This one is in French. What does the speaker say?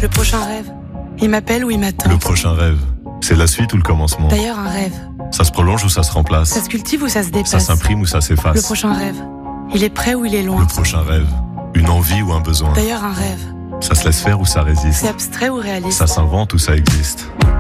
Le prochain rêve, il m'appelle ou il m'attend. Le prochain rêve, c'est la suite ou le commencement? D'ailleurs, un rêve, Ça se prolonge ou ça se remplace? ça se cultive ou ça se dépasse? Ça s'imprime ou ça Le s'efface? prochain rêve, il est près ou il est loin? Le prochain rêve, une envie ou un besoin? D'ailleurs, un rêve, Ça se laisse faire ou ça résiste? c'est abstrait ou réaliste? Ça s'invente ou ça existe?